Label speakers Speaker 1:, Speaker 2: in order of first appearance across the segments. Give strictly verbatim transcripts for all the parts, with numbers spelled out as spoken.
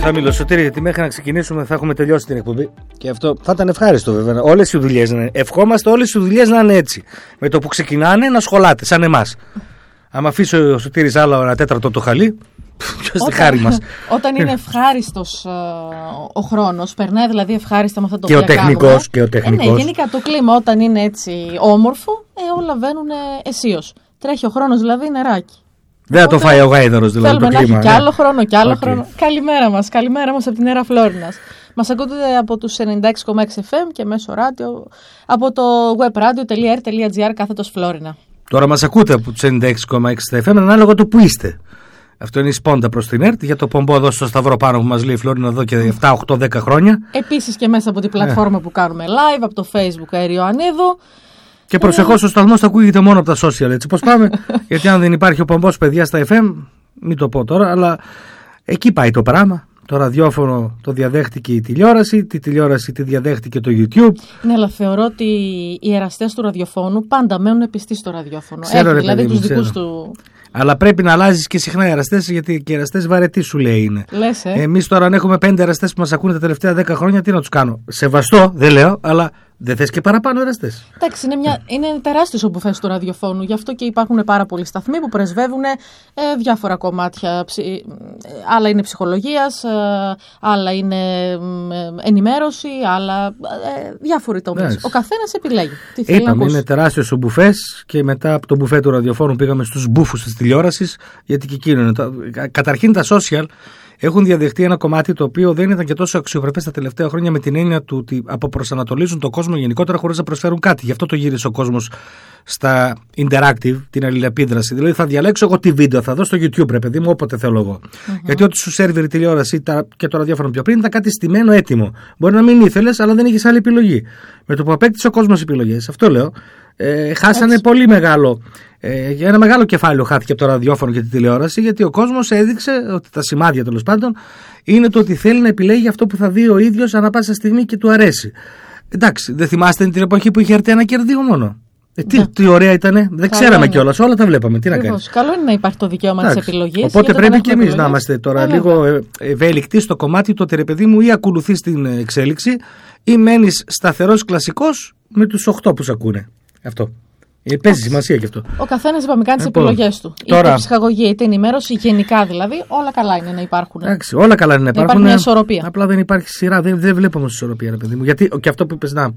Speaker 1: θα μιλήσω, Σωτήρη, γιατί μέχρι να ξεκινήσουμε θα έχουμε τελειώσει την εκπομπή. Και αυτό θα ήταν ευχάριστο βέβαια. Όλες οι δουλειές να είναι. Ευχόμαστε όλες οι δουλειές να είναι έτσι. Με το που ξεκινάνε να σχολάτε, σαν εμάς. Άμα αφήσει ο Σωτήρης άλλο ένα τέταρτο το χαλί, ποιος τη χάρη μας.
Speaker 2: Όταν είναι ευχάριστος uh, ο χρόνος, περνάει δηλαδή ευχάριστα με αυτό το
Speaker 1: και ο τεχνικός, και ο τεχνικός.
Speaker 2: Ε, ναι, γενικά το κλίμα όταν είναι έτσι όμορφο, ε, όλα βαίνουν αισίως. Τρέχει ο χρόνος δηλαδή νεράκι.
Speaker 1: Δεν θα το φάει ο γάιδαρος δηλαδή το κλίμα.
Speaker 2: Θέλουμε να έχει κι άλλο χρόνο κι άλλο okay. χρόνο. Καλημέρα μας, καλημέρα μας από την Έρα Φλόρινας. Μας ακούτε από τους ενενήντα έξι κόμμα έξι εφ εμ και μέσω ράδιο από το webradio.r.gr κάθετος Φλόρινα.
Speaker 1: Τώρα μας ακούτε από τους ενενήντα έξι κόμμα έξι εφ εμ ανάλογα το που είστε. Αυτό είναι η σπόντα προς την ΕΡΤ για το πομπό εδώ στο Σταυρό πάνω που μας λέει η Φλόρινα εδώ και επτά, οκτώ, δέκα χρόνια.
Speaker 2: Επίσης και μέσα από την πλατφόρμα που κάνουμε live, από το Facebook Αέριο Ανίδου.
Speaker 1: Και προσεχώς ο σταθμός θα ακούγεται μόνο από τα social, έτσι πως πάμε. Γιατί αν δεν υπάρχει ο πομπός παιδιά στα εφ εμ, μην το πω τώρα, αλλά εκεί πάει το πράγμα. Το ραδιόφωνο το διαδέχτηκε η τηλεόραση, τη τηλεόραση τη διαδέχτηκε το YouTube.
Speaker 2: Ναι, αλλά θεωρώ ότι οι εραστές του ραδιοφώνου πάντα μένουν πιστοί στο ραδιόφωνο. Ξέρω, Έχει, δηλαδή τους δικούς του.
Speaker 1: Αλλά πρέπει να αλλάζεις και συχνά εραστές, γιατί και εραστές βαρετοί σου λέει είναι.
Speaker 2: Λες, ε.
Speaker 1: Εμείς τώρα αν έχουμε πέντε εραστές που μας ακούνε τα τελευταία δέκα χρόνια, τι να τους κάνω. Σεβαστό, δεν λέω, αλλά δεν θες και παραπάνω εραστές.
Speaker 2: Εντάξει, είναι, μια, είναι τεράστιος ο μπουφές του ραδιοφώνου. Γι' αυτό και υπάρχουν πάρα πολλοί σταθμοί που πρεσβεύουν ε, διάφορα κομμάτια. Ψ, ε, άλλα είναι ψυχολογίας, ε, άλλα είναι ε, ενημέρωση, άλλα ε, διάφοροι τομείς. Ο καθένας επιλέγει. Τι θέλει
Speaker 1: Είπαμε,
Speaker 2: να ακούσει.
Speaker 1: Είναι τεράστιος ο μπουφές και μετά από το μπουφέ του ραδιοφώνου πήγαμε στους μπούφους της τηλεόρασης, γιατί και εκείνο είναι. Καταρχήν τα social έχουν διαδεχτεί ένα κομμάτι το οποίο δεν ήταν και τόσο αξιοπρεπές τα τελευταία χρόνια, με την έννοια του ότι αποπροσανατολίζουν τον κόσμο γενικότερα χωρίς να προσφέρουν κάτι. Γι' αυτό το γύρισε ο κόσμος στα interactive, την αλληλεπίδραση. Δηλαδή θα διαλέξω εγώ τη βίντεο, θα δω στο YouTube, ρε παιδί μου, όποτε θέλω εγώ. Mm-hmm. Γιατί ό,τι σου σερβιρ η τηλεόραση και το ραδιόφωνο πιο πριν ήταν κάτι στημένο έτοιμο. Μπορεί να μην ήθελες, αλλά δεν είχες άλλη επιλογή. Με το που απέκτησε ο κόσμος επιλογές, αυτό λέω. Ε, χάσανε Έτσι. πολύ μεγάλο. Ε, ένα μεγάλο κεφάλαιο χάθηκε από το ραδιόφωνο και τη τηλεόραση, γιατί ο κόσμος έδειξε ότι τα σημάδια τέλος πάντων είναι το ότι θέλει να επιλέγει αυτό που θα δει ο ίδιος ανά πάσα στιγμή και του αρέσει. Εντάξει, δεν θυμάστε την εποχή που είχε έρθει ένα κερδίο μόνο. Ε, τι, ναι. τι ωραία ήτανε, δεν Καλό ξέραμε κιόλας, όλα τα βλέπαμε. Τι να κάνεις.
Speaker 2: Καλό είναι να υπάρχει το δικαίωμα της επιλογής.
Speaker 1: Οπότε πρέπει και εμείς να είμαστε τώρα Έλα, λίγο ευέλικτοι στο κομμάτι το ότι ρε παιδί μου, ή ακολουθείς την εξέλιξη ή μένεις σταθερός κλασικός με τους οχτώ που σ' ακούνε. Αυτό. Παίζει σημασία και αυτό.
Speaker 2: Ο καθένας, είπαμε, κάνει τις επιλογές του. Τώρα... Είτε ψυχαγωγία, είτε ενημέρωση, γενικά δηλαδή, όλα καλά είναι να υπάρχουν.
Speaker 1: Εντάξει, όλα καλά είναι να υπάρχουν.
Speaker 2: Υπάρχει μια ισορροπία.
Speaker 1: Απλά δεν υπάρχει σειρά, δεν, δεν βλέπω όμως ισορροπία, ρε παιδί μου. Γιατί και αυτό που είπες, να,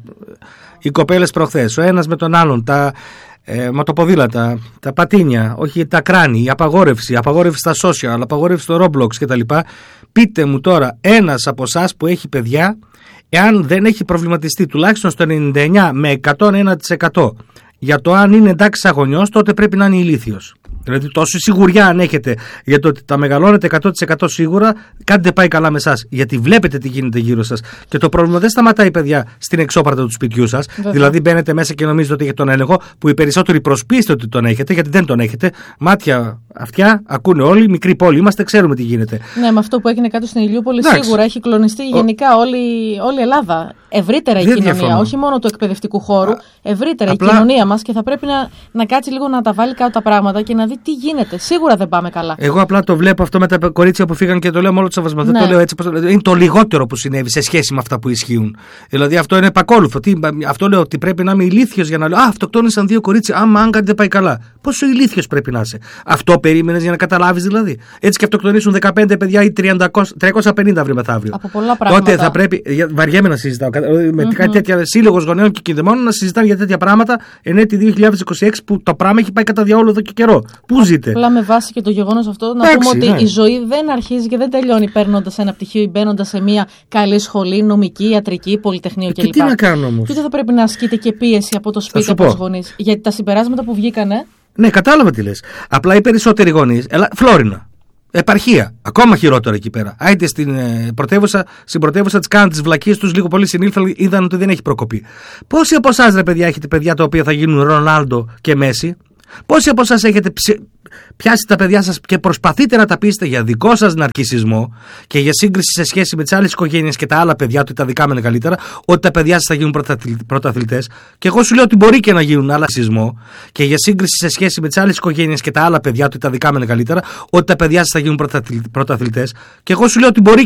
Speaker 1: οι κοπέλες προχθές, ο ένας με τον άλλον, τα ε, μοτοποδήλατα, τα πατίνια, όχι τα κράνη, η απαγόρευση, απαγόρευση στα social, απαγόρευση στο Roblox κτλ. Πείτε μου τώρα, ένας από εσάς που έχει παιδιά, εάν δεν έχει προβληματιστεί τουλάχιστον στο ενενήντα εννιά με εκατό ένα τοις εκατό για το αν είναι εντάξει αγωνιός, τότε πρέπει να είναι ηλίθιος. Δηλαδή, τόση σιγουριά αν έχετε για το ότι τα μεγαλώνετε εκατό τοις εκατό σίγουρα, κάτι δεν πάει καλά με εσάς. Γιατί βλέπετε τι γίνεται γύρω σας. Και το πρόβλημα δεν σταματάει, παιδιά, στην εξώπαρτα του σπιτιού σας. Δηλαδή, μπαίνετε μέσα και νομίζετε ότι έχετε τον έλεγχο, που οι περισσότεροι προσποιείστε ότι τον έχετε, γιατί δεν τον έχετε. Μάτια, αυτιά, ακούνε όλοι, μικρή πόλη είμαστε, ξέρουμε τι γίνεται.
Speaker 2: Ναι, με αυτό που έγινε κάτω στην Ηλιούπολη, Εντάξει. σίγουρα έχει κλονιστεί γενικά όλη, όλη η Ελλάδα. Ευρύτερα η κοινωνία, διαφωνώ. όχι μόνο του εκπαιδευτικού χώρου, ευρύτερα Απλά... η κοινωνία μας, και θα πρέπει να, να κάτσει λίγο να τα βάλει κάτω τα πράγματα και να δει τι γίνεται. Σίγουρα δεν πάμε καλά. Εγώ απλά το βλέπω αυτό με τα κορίτσια που φύγαν και το λέω με όλο το σεβασμό. Ναι. Δεν το λέω έτσι. Είναι το λιγότερο που συνέβη σε σχέση με αυτά που ισχύουν. Δηλαδή αυτό είναι επακόλουθο. Τι, αυτό λέω ότι πρέπει να είμαι ηλίθιος για να λέω Α, αυτοκτόνησαν δύο κορίτσια. Άμα αν κάτι δεν πάει καλά. Πόσο ηλίθιος πρέπει να είσαι. Αυτό περίμενες για να καταλάβεις δηλαδή. Έτσι και αυτοκτονήσουν δεκαπέντε παιδιά ή τριακόσια πενήντα αύριο μεθαύριο. Από πολλά πράγματα.
Speaker 1: Τότε θα πρέπει. Βαριέμαι να συζητάω. Με mm-hmm. κάτι τέτοια σύλλογος γονέων και κινδεμόνων να συζητάνε για τέτοια πράγματα εν έτη δύο χιλιάδες είκοσι έξι που το πράγμα έχει πάει κατά διαόλου εδώ και καιρό. Πού ζείτε.
Speaker 2: Απλά με βάση και το γεγονός αυτό να
Speaker 1: Έξι,
Speaker 2: πούμε ότι
Speaker 1: ναι.
Speaker 2: η ζωή δεν αρχίζει και δεν τελειώνει παίρνοντας ένα πτυχίο ή μπαίνοντας σε μια καλή σχολή, νομική, ιατρική, πολυτεχνείο κλπ.
Speaker 1: Και τι να κάνω όμως.
Speaker 2: Και δεν θα πρέπει να ασκείται και πίεση από το σπίτι από τους γονείς. Γιατί τα συμπεράσματα που βγήκανε.
Speaker 1: Ναι, κατάλαβα τι λες. Απλά οι περισσότεροι γονείς. Ελά, Φλόρινα. Επαρχία. Ακόμα χειρότερο εκεί πέρα. Άιτε στην ε, πρωτεύουσα, στην πρωτεύουσα τη κάναν τι βλακίες του, λίγο πολύ συνήλθαν, είδαν ότι δεν έχει προκοπή. Πόσοι από εσάς, ρε παιδιά, έχετε παιδιά τα οποία θα γίνουν Ρονάλντο και Μέση? Πόσοι από εσάς έχετε ψ... πιάσει τα παιδιά σας και προσπαθείτε να τα πείσετε για δικό σας ναρκισσισμό και για σύγκριση σε σχέση με τις άλλες οικογένειες και τα άλλα παιδιά, ότι τα δικά μου είναι καλύτερα, ότι τα παιδιά σας θα γίνουν πρωταθλητές. Και εγώ σου λέω ότι μπορεί και να γίνουν άλλα σεισμό και για σύγκριση σε σχέση με τις άλλες οικογένειες και τα άλλα παιδιά, ότι τα δικά μου είναι καλύτερα, ότι τα παιδιά σας θα γίνουν πρωταθλητές. Και εγώ σου λέω ότι μπορεί